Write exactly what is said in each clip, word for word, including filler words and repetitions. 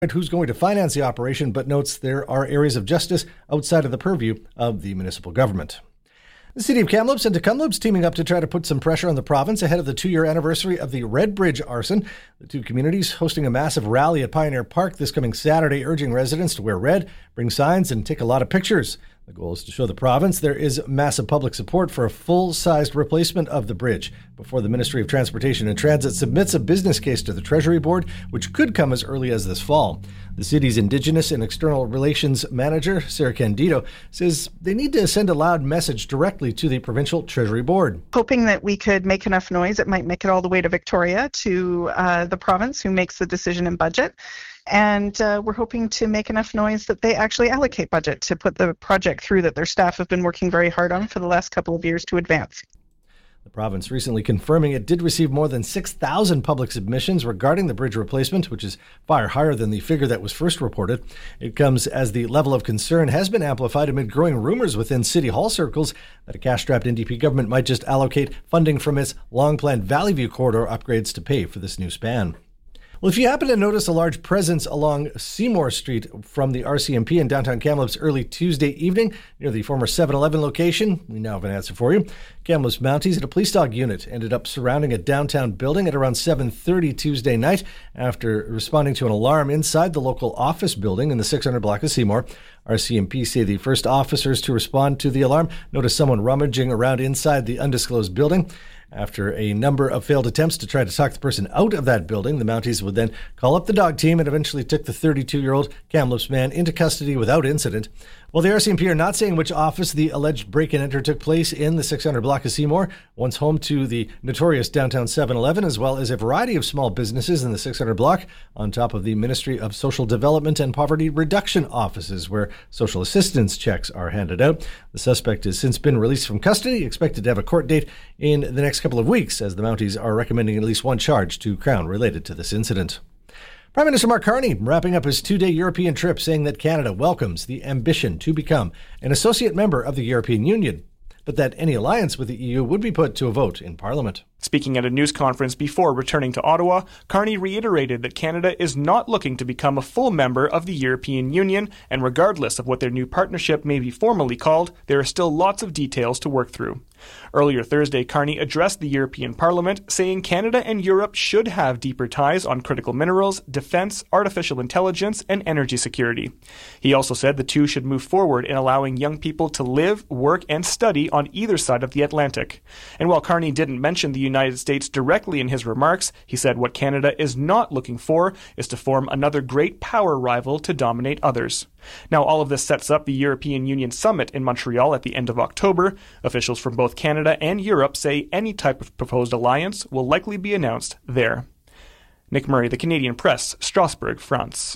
who's going to finance the operation, but notes there are areas of justice outside of the purview of the municipal government. The City of Kamloops and Tk'emlúps teaming up to try to put some pressure on the province ahead of the two-year anniversary of the Red Bridge arson. The two communities hosting a massive rally at Pioneer Park this coming Saturday, urging residents to wear red, bring signs, and take a lot of pictures. The goal is to show the province there is massive public support for a full-sized replacement of the bridge before the Ministry of Transportation and Transit submits a business case to the Treasury Board, which could come as early as this fall. The city's Indigenous and External Relations Manager, Sarah Candido, says they need to send a loud message directly to the Provincial Treasury Board. Hoping that we could make enough noise, it might make it all the way to Victoria, to uh, the province, who makes the decision in budget. And uh, we're hoping to make enough noise that they actually allocate budget to put the project through that their staff have been working very hard on for the last couple of years to advance. The province recently confirming it did receive more than six thousand public submissions regarding the bridge replacement, which is far higher than the figure that was first reported. It comes as the level of concern has been amplified amid growing rumors within City Hall circles that a cash-strapped N D P government might just allocate funding from its long-planned Valley View corridor upgrades to pay for this new span. Well, if you happen to notice a large presence along Seymour Street from the R C M P in downtown Kamloops early Tuesday evening near the former seven eleven location, we now have an answer for you. Kamloops Mounties at a police dog unit ended up surrounding a downtown building at around seven thirty Tuesday night after responding to an alarm inside the local office building in the six hundred block of Seymour. R C M P say the first officers to respond to the alarm noticed someone rummaging around inside the undisclosed building. After a number of failed attempts to try to talk the person out of that building, the Mounties would then call up the dog team and eventually took the thirty-two-year-old Kamloops man into custody without incident. Well, the R C M P are not saying which office the alleged break-and-enter took place in the six hundred block of Seymour, once home to the notorious downtown seven eleven, as well as a variety of small businesses in the six hundred block, on top of the Ministry of Social Development and Poverty Reduction offices, where social assistance checks are handed out. The suspect has since been released from custody, expected to have a court date in the next couple of weeks, as the Mounties are recommending at least one charge to Crown related to this incident. Prime Minister Mark Carney wrapping up his two-day European trip, saying that Canada welcomes the ambition to become an associate member of the European Union, but that any alliance with the E U would be put to a vote in Parliament. Speaking at a news conference before returning to Ottawa, Carney reiterated that Canada is not looking to become a full member of the European Union, and regardless of what their new partnership may be formally called, there are still lots of details to work through. Earlier Thursday, Carney addressed the European Parliament, saying Canada and Europe should have deeper ties on critical minerals, defense, artificial intelligence, and energy security. He also said the two should move forward in allowing young people to live, work, and study on either side of the Atlantic. And while Carney didn't mention the United States directly in his remarks, he said what Canada is not looking for is to form another great power rival to dominate others. Now, all of this sets up the European Union Summit in Montreal at the end of October. Officials from both Canada and Europe say any type of proposed alliance will likely be announced there. Nick Murray, The Canadian Press, Strasbourg, France.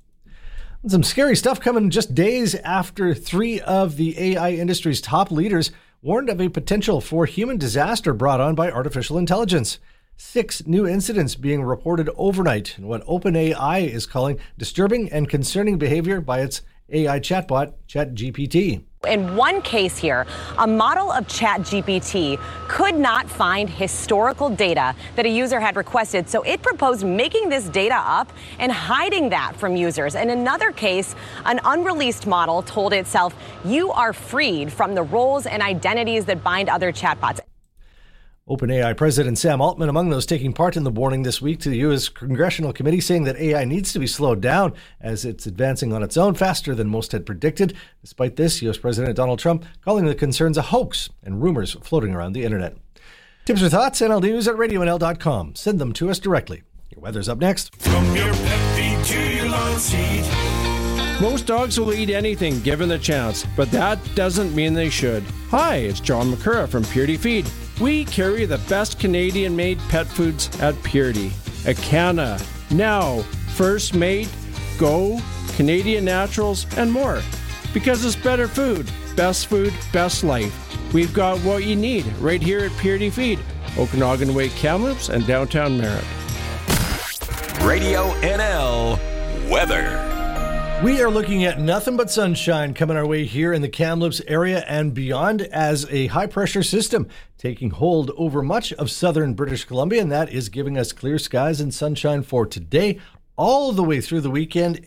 Some scary stuff coming just days after three of the A I industry's top leaders warned of a potential for human disaster brought on by artificial intelligence. Six new incidents being reported overnight in what OpenAI is calling disturbing and concerning behavior by its A I chatbot, ChatGPT. In one case here, a model of ChatGPT could not find historical data that a user had requested, so it proposed making this data up and hiding that from users. In another case, an unreleased model told itself, "You are freed from the roles and identities that bind other chatbots." OpenAI President Sam Altman among those taking part in the warning this week to the U S Congressional Committee, saying that A I needs to be slowed down as it's advancing on its own faster than most had predicted. Despite this, U S President Donald Trump calling the concerns a hoax and rumors floating around the internet. Tips or thoughts? N L News at radio n l dot com. Send them to us directly. Your weather's up next. From your pet feed to your lawn seat. Most dogs will eat anything given the chance, but that doesn't mean they should. Hi, it's John McCurra from Purity Feed. We carry the best Canadian-made pet foods at Purity. Acana, Now, First Mate, Go, Canadian Naturals, and more. Because it's better food, best food, best life. We've got what you need right here at Purity Feed, Okanagan Way, Kamloops, and downtown Merritt. Radio N L weather. We are looking at nothing but sunshine coming our way here in the Kamloops area and beyond as a high-pressure system taking hold over much of southern British Columbia, and that is giving us clear skies and sunshine for today. all the way through the weekend.